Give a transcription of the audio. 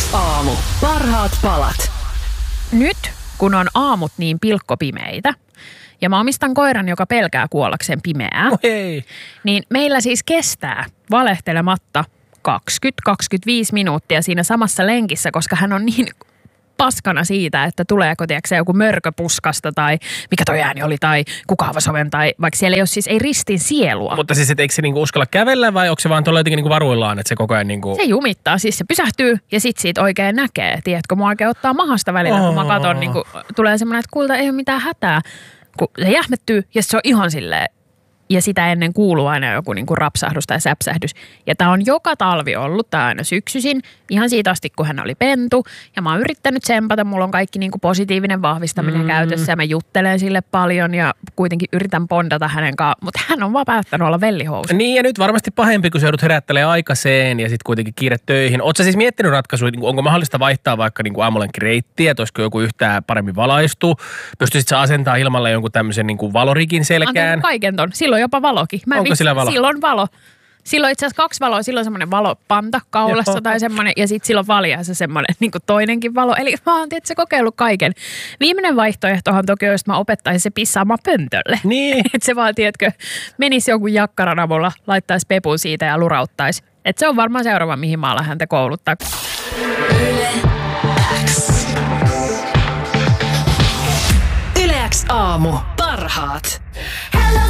X aamu. Parhaat palat. Nyt, kun on aamut niin pilkkopimeitä, ja mä omistan koiran, joka pelkää kuollakseen pimeää, niin meillä siis kestää valehtelematta 20-25 minuuttia siinä samassa lenkissä, koska hän on niin paskana siitä, että tuleeko tiedätkö, joku mörkö puskasta tai mikä toi ääni oli tai kuka avasi oven tai vaikka siellä ei ole siis ei ristin sielua. Mutta siis eikö se niinku uskalla kävellä vai onko se vaan tuolla jotenkin niinku varuillaan, että se koko ajan niinku... Se jumittaa, siis se pysähtyy ja sit siitä oikein näkee. Tiedätkö, mua oikein ottaa mahasta välillä, kun mä katson, niinku, tulee semmoinen, että kuulta ei ole mitään hätää. Kun se jähmettyy ja se on ihan silleen. Ja sitä ennen kuuluu aina joku niinku rapsahdus tai säpsähdys. Ja tää on joka talvi ollut, tää aina syksyisin, ihan siitä asti kun hän oli pentu. Ja mä oon yrittänyt tsempata, mulla on kaikki niinku positiivinen vahvistaminen käytössä ja mä juttelen sille paljon ja kuitenkin yritän bondata hänen kanssaan. Mutta hän on vaan päättänyt olla vellihousu. Niin ja nyt varmasti pahempi, kun sä joudut herättelemään aikaiseen ja sitten kuitenkin kiire töihin. Ootko sä siis miettinyt ratkaisuja, onko mahdollista vaihtaa vaikka niinku aamulenkkireittiä, että olisiko joku yhtään paremmin valaistu? Pystyisit sä asentaa ilmalle jonkun tämmöisen niinku valorikin selkään? Antaa kaiken ton. Silloin jopa valokin. Onko sillä valo? Silloin valo. Silloin itse asiassa 2 valoa. Silloin semmoinen valopanta kaulassa tai semmoinen. Ja sitten silloin valjaassa semmoinen niin kuin toinenkin valo. Eli mä oon tietysti kokeillut kaiken. Viimeinen vaihtoehtohan toki on, jos mä opettaisin se pissaamaan pöntölle. Niin. Että se vaan, tiedätkö, menisi jonkun jakkaran avulla, laittaisi pepun siitä ja lurauttaisi. Että se on varmaan seuraava, mihin mä alan häntä kouluttaa. Yle X aamu. Parhaat.